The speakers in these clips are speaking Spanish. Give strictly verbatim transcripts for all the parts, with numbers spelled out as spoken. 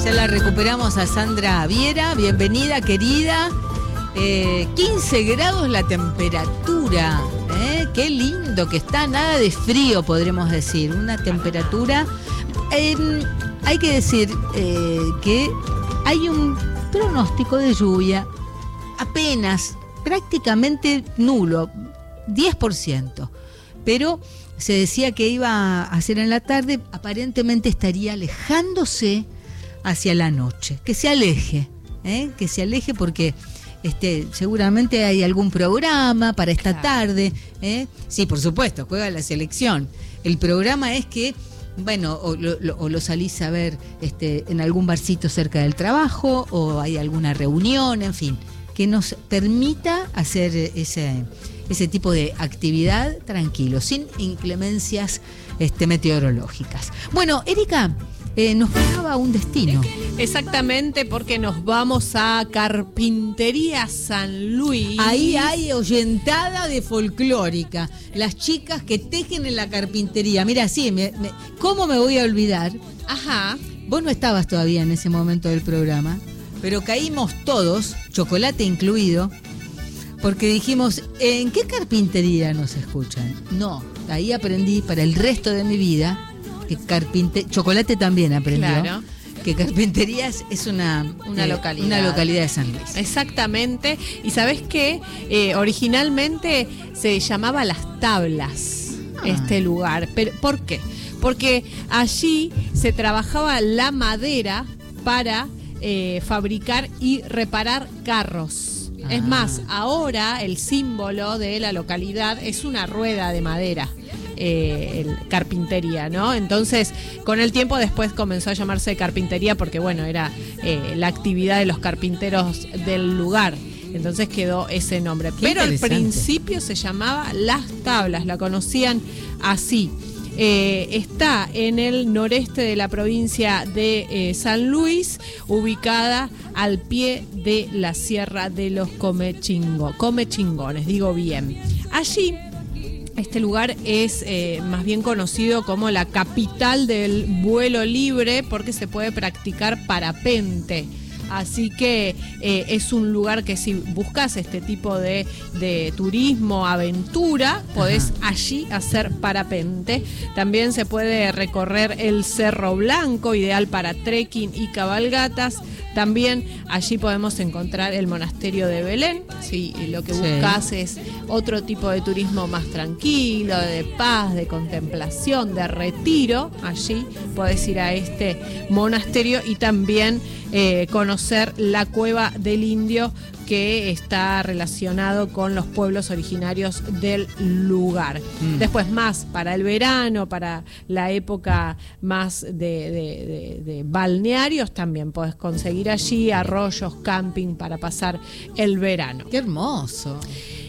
Ya la recuperamos a Sandra Viera. Bienvenida, querida. Eh, quince grados la temperatura. ¿eh? Qué lindo que está. Nada de frío, podremos decir. Una temperatura... Eh, hay que decir eh, que hay un pronóstico de lluvia apenas, prácticamente nulo, diez por ciento. Pero se decía que iba a ser en la tarde, aparentemente estaría alejándose hacia la noche. Que se aleje, ¿eh? que se aleje porque este, seguramente hay algún programa para esta claro. tarde. ¿eh? Sí, por supuesto, juega la selección. El programa es que, bueno, o lo, lo, o lo salís a ver este, en algún barcito cerca del trabajo, o hay alguna reunión, en fin, que nos permita hacer ese... ese tipo de actividad tranquilo, sin inclemencias este, meteorológicas. Bueno, Erika, eh, nos quedaba un destino. Exactamente, porque nos vamos a Carpintería San Luis. Ahí hay oyentada de folclórica. Las chicas que tejen en la carpintería. Mira, sí, me, me, ¿cómo me voy a olvidar? Ajá. Vos no estabas todavía en ese momento del programa, pero caímos todos, chocolate incluido, porque dijimos, ¿en qué carpintería nos escuchan? No, ahí aprendí para el resto de mi vida que carpinte... Chocolate también aprendió. Claro. Que Carpinterías es una, una, eh, localidad. una localidad de San Luis. Exactamente. Y ¿sabés qué? Eh, originalmente se llamaba Las Tablas, ah. este lugar. Pero, ¿por qué? Porque allí se trabajaba la madera para eh, fabricar y reparar carros. Es más, ahora el símbolo de la localidad es una rueda de madera, eh, el carpintería, ¿no? Entonces, con el tiempo después comenzó a llamarse carpintería porque, bueno, era eh, la actividad de los carpinteros del lugar. Entonces quedó ese nombre. Qué Pero al principio se llamaba Las Tablas, la conocían así. Eh, está en el noreste de la provincia de eh, San Luis, ubicada al pie de la Sierra de los Comechingo, Comechingones, digo bien. Allí, este lugar es eh, más bien conocido como la capital del vuelo libre porque se puede practicar parapente. Así que eh, es un lugar que si buscas este tipo de, de turismo, aventura, podés Ajá. allí hacer parapente. También se puede recorrer el Cerro Blanco, ideal para trekking y cabalgatas. También allí podemos encontrar el monasterio de Belén. Si lo que buscas sí. es otro tipo de turismo más tranquilo, de paz, de contemplación, de retiro, allí podés ir a este monasterio y también eh, conocer la Cueva del Indio, que está relacionado con los pueblos originarios del lugar. Mm. Después, más para el verano, para la época más de, de, de, de balnearios, también podés conseguir allí arroyos, camping para pasar el verano. ¡Qué hermoso!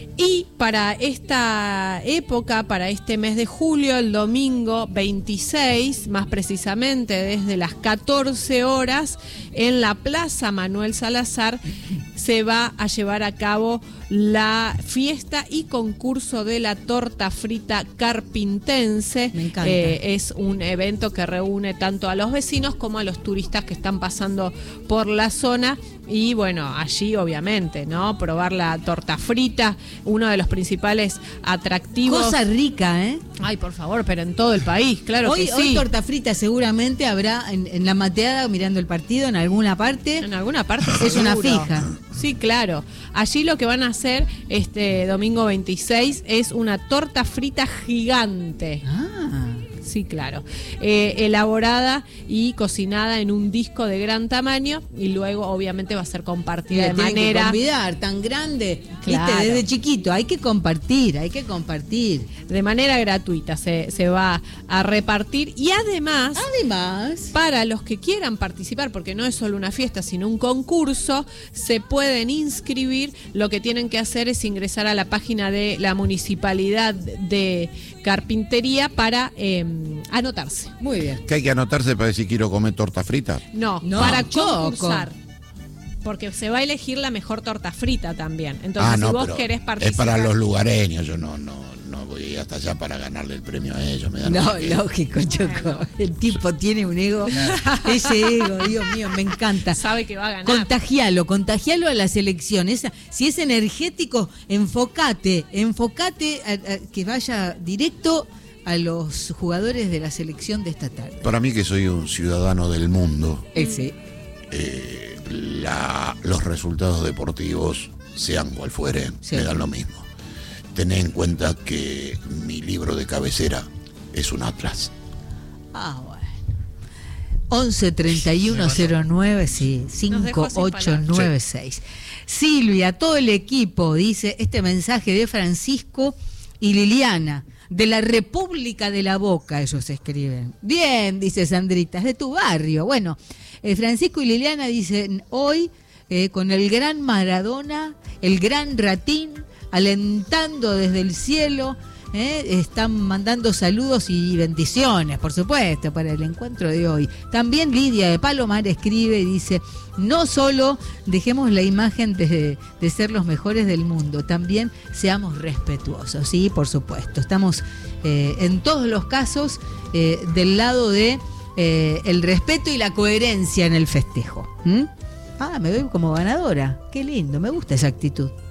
Y para esta época, para este mes de julio, el domingo veintiséis, más precisamente desde las catorce horas, en la Plaza Manuel Salazar, se va a llevar a cabo la fiesta y concurso de la torta frita carpintense. Me encanta. Eh, es un evento que reúne tanto a los vecinos como a los turistas que están pasando por la zona. Y bueno, allí obviamente, ¿no? Probar la torta frita, uno de los principales atractivos. Cosa rica, ¿eh? Ay, por favor, pero en todo el país, claro hoy, que sí. Hoy torta frita seguramente habrá en, en la mateada mirando el partido, en alguna parte. En alguna parte es seguro. Una fija. Sí, claro. Allí lo que van a hacer este domingo veintiséis es una torta frita gigante. Ah. Sí, claro. Eh, elaborada y cocinada en un disco de gran tamaño y luego obviamente va a ser compartida de manera... Que convidar, tan grande, claro. ¿viste? Desde chiquito, hay que compartir, hay que compartir. De manera gratuita se, se va a repartir y además... Además... Para los que quieran participar, porque no es solo una fiesta, sino un concurso, se pueden inscribir. Lo que tienen que hacer es ingresar a la página de la Municipalidad de Carpintería para... Eh, anotarse. Muy bien. ¿Que hay que anotarse para decir quiero comer torta frita? No, no para choco. concursar. porque se va a elegir la mejor torta frita también. Entonces, ah, no, si vos pero querés participar... es para los lugareños, yo no, no, no voy hasta allá para ganarle el premio a ellos. Me dan No, que... lógico, Choco. El tipo tiene un ego. Ese ego, Dios mío, me encanta. Sabe que va a ganar. Contagialo, contagialo a la selección. Esa, si es energético, enfocate, enfocate a, a, que vaya directo a los jugadores de la selección de esta tarde. Para mí, que soy un ciudadano del mundo, Ese. eh, la, los resultados deportivos, sean cual fueren, Sí. me dan lo mismo. Tené en cuenta que mi libro de cabecera es un atlas. Ah, bueno. once treinta y uno cero nueve, sí, cinco ocho nueve seis. Silvia, todo el equipo, dice este mensaje de Francisco y Liliana, de la República de la Boca, ellos escriben. Bien, dice Sandrita, es de tu barrio. Bueno, eh, Francisco y Liliana dicen, hoy eh, con el gran Maradona, el gran Ratín, alentando desde el cielo, eh, están mandando saludos y bendiciones, por supuesto, para el encuentro de hoy. También Lidia de Palomar escribe y dice, no solo dejemos la imagen de, de ser los mejores del mundo, también seamos respetuosos, sí, por supuesto. Estamos eh, en todos los casos eh, del lado de eh, el respeto y la coherencia en el festejo. ¿Mm? Ah, me doy como ganadora. Qué lindo, me gusta esa actitud.